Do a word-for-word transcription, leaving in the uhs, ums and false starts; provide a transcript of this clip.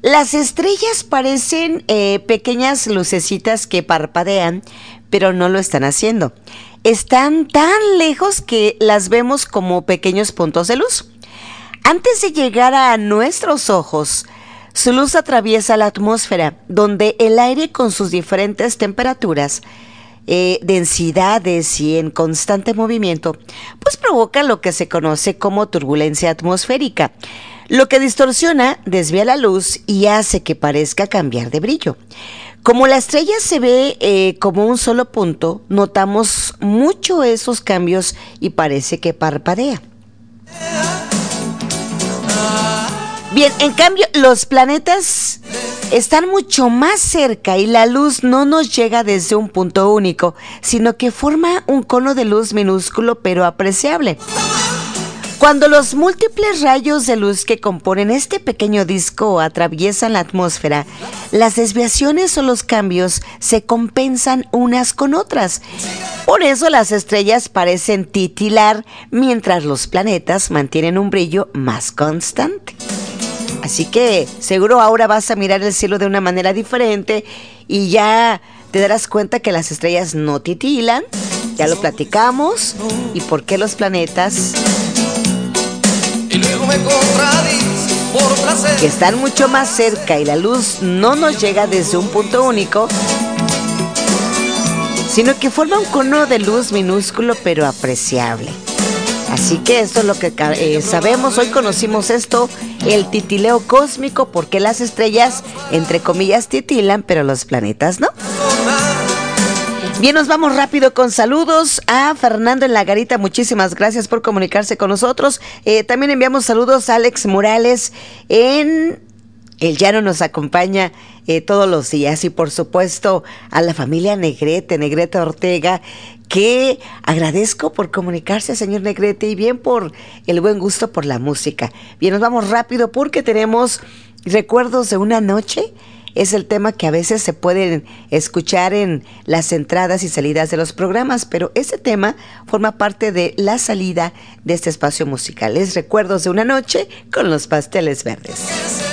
Las estrellas parecen eh, pequeñas lucecitas que parpadean, pero no lo están haciendo. Están tan lejos que las vemos como pequeños puntos de luz. Antes de llegar a nuestros ojos, su luz atraviesa la atmósfera, donde el aire con sus diferentes temperaturas, eh, densidades y en constante movimiento, pues provoca lo que se conoce como turbulencia atmosférica, lo que distorsiona, desvía la luz y hace que parezca cambiar de brillo. Como la estrella se ve eh, como un solo punto, notamos mucho esos cambios y parece que parpadea. Bien, en cambio, los planetas están mucho más cerca y la luz no nos llega desde un punto único, sino que forma un cono de luz minúsculo pero apreciable. Cuando los múltiples rayos de luz que componen este pequeño disco atraviesan la atmósfera, las desviaciones o los cambios se compensan unas con otras. Por eso las estrellas parecen titilar, mientras los planetas mantienen un brillo más constante. Así que seguro ahora vas a mirar el cielo de una manera diferente y ya te darás cuenta que las estrellas no titilan, ya lo platicamos, y por qué los planetas, que están mucho más cerca y la luz no nos llega desde un punto único, sino que forma un cono de luz minúsculo pero apreciable. Así que esto es lo que eh, sabemos, hoy conocimos esto, el titileo cósmico, porque las estrellas, entre comillas, titilan, pero los planetas no. Bien, nos vamos rápido con saludos a Fernando en La Garita, muchísimas gracias por comunicarse con nosotros. Eh, también enviamos saludos a Alex Morales en El Llano, nos acompaña eh, todos los días, y por supuesto a la familia Negrete, Negrete Ortega, que agradezco por comunicarse, señor Negrete, y bien por el buen gusto por la música. Bien, nos vamos rápido porque tenemos recuerdos de una noche. Es el tema que a veces se pueden escuchar en las entradas y salidas de los programas, pero ese tema forma parte de la salida de este espacio musical. Es Recuerdos de una noche con los Pasteles Verdes.